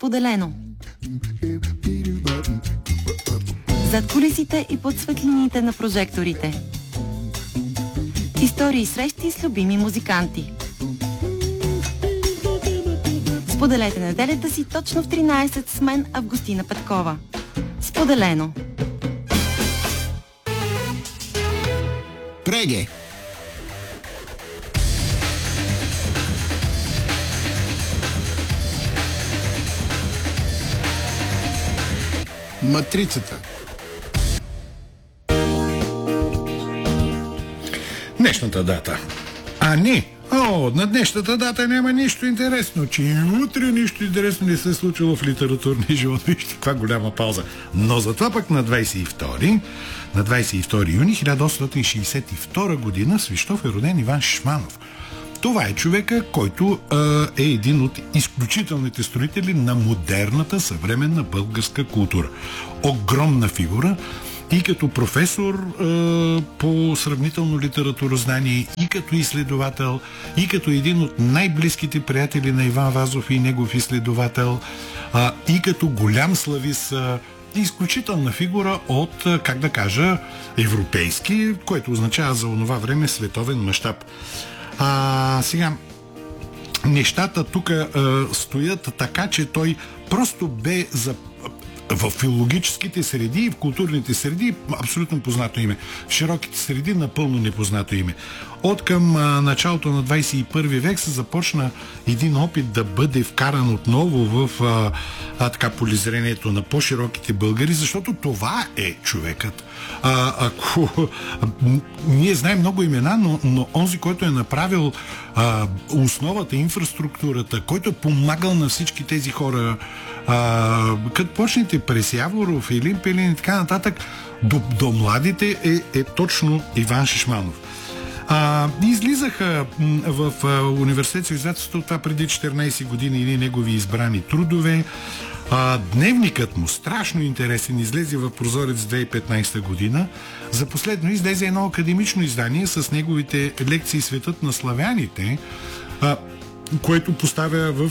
Споделено. Зад кулисите и под светлините на прожекторите. Истории и срещи с любими музиканти. Споделете неделята си точно в 13 с мен, Августина Петкова. Споделено. Преге! Матрицата. Днешната дата. На днешната дата няма нищо интересно, че и утре нищо интересно не се е случило в литературния живот. Вижте, каква голяма пауза. Но затова пък на 22 юни 1862 година в Свищов е роден Иван Шишманов. Това е човека, който е един от изключителните строители на модерната съвременна българска култура. Огромна фигура и като професор по сравнително литературознание, и като изследовател, и като един от най-близките приятели на Иван Вазов и негов изследовател, и като голям славист, изключителна фигура от, как да кажа, европейски, което означава за онова време световен мащаб. Сега, нещата тук стоят така, че той просто бе в филологическите среди и в културните среди абсолютно познато име. В широките среди напълно непознато име. От към началото на 21 век се започна един опит да бъде вкаран отново в полезрението на по-широките българи, защото това е човекът. Ние знаем много имена, но онзи, който е направил основата, инфраструктурата, който е помагал на всички тези хора, като почнете през Яворов, Илин Пелин и така нататък, до младите е точно Иван Шишманов. Излизаха в университетско издателство това преди 14 години или негови избрани трудове. Дневникът му, страшно интересен, излезе в Прозорец 2015 година. За последно излезе едно академично издание с неговите лекции "Светът на славяните", което поставя в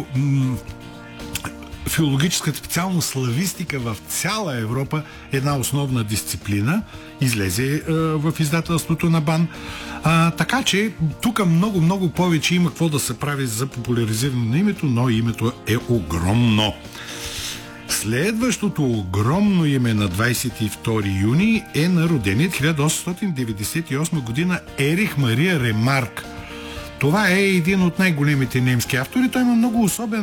филологическата специалност славистика в цяла Европа една основна дисциплина. Излезе в издателството на БАН. Така че тук много повече има какво да се прави за популяризиране на името, но името е огромно. Следващото огромно име на 22 юни е на роденият 1898 година Ерих Мария Ремарк. Това е един от най-големите немски автори. Той има много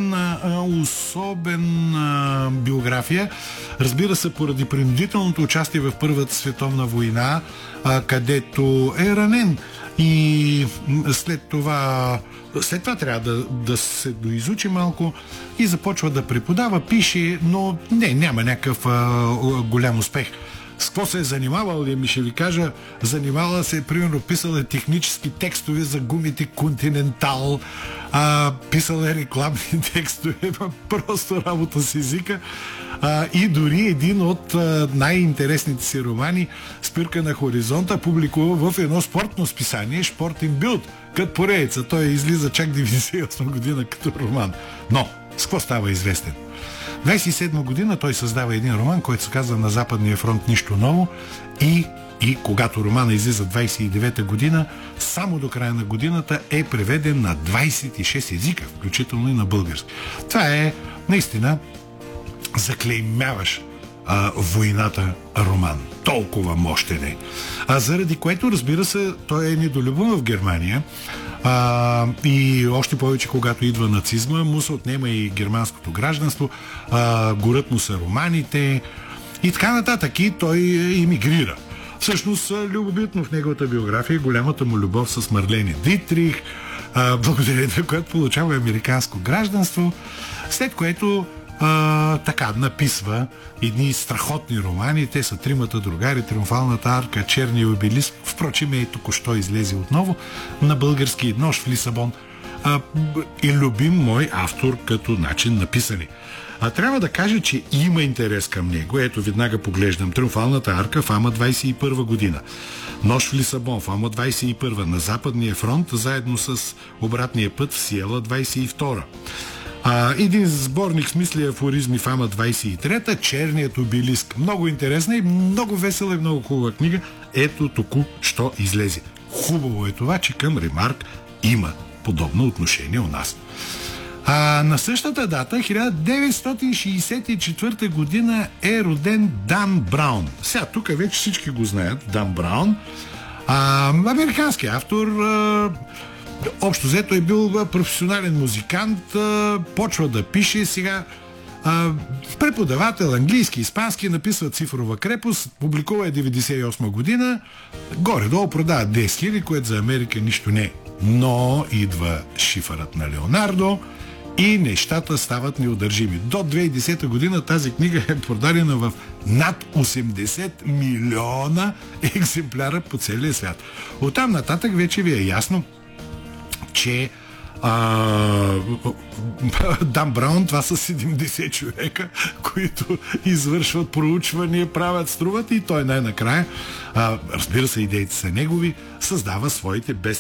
особен биография. Разбира се, поради принудителното участие в Първата световна война, където е ранен. И след това трябва да се доизучи малко и започва да преподава, пише, но няма някакъв голям успех. С какво се е занимавал? Ще ви кажа, занимавала се, примерно, писала технически текстове за гумите Континентал, писала рекламни текстове, просто работа с езика, и дори един от най-интересните си романи, "Спирка на хоризонта", публикува в едно спортно списание "Шпортен билд", като поредица. Той излиза чак 98 година като роман. Но, с какво става известен? 27 година той създава един роман, който се казва "На Западния фронт нищо ново", и когато романа излиза 29-та година, само до края на годината е преведен на 26 езика, включително и на български. Това е наистина заклеймяваш войната роман. Толкова мощен е. Заради което, разбира се, той е недолюбен в Германия. И още повече, когато идва нацизма, му се отнема и германското гражданство, горят му са романите и така нататък. И той емигрира. Всъщност, любопитно в неговата биография е голямата му любов с Марлене Дитрих, благодарение на която получава американско гражданство, след което написва едни страхотни романи. Те са "Тримата другари", "Триумфалната арка", "Черния обелиск". Впрочем, току-що излезе отново на български "Нощ в Лисабон". И любим мой автор като начин на писане. Трябва да кажа, че има интерес към него. Ето, веднага поглеждам: "Триумфалната арка", Фама 21 година. "Нощ в Лисабон", Фама 21. "На Западния фронт", заедно с "Обратния път в Сиела", 22. Един сборник с мисли, афоризми, фама 23-та, Черният обелиск. Много интересна и много весела и много хубава книга. Ето току-що излезе. Хубаво е това, че към Ремарк има подобно отношение у нас. На същата дата, 1964 година, е роден Дан Браун. Сега тук вече всички го знаят, Дан Браун. Американски автор, общо взето е бил професионален музикант, почва да пише сега. Преподавател, английски, испански, написва Цифрова крепост, публикува 98 година, горе-долу продава 10 000, което за Америка нищо не е. Но идва Шифърът на Леонардо и нещата стават неудържими. До 2010 година тази книга е продадена в над 80 милиона екземпляра по целия свят. Оттам нататък вече ви е ясно, че Дан Браун, това са 70 човека, които извършват проучвания, правят, струват и той най-накрая, разбира се, идеите са негови, създава своите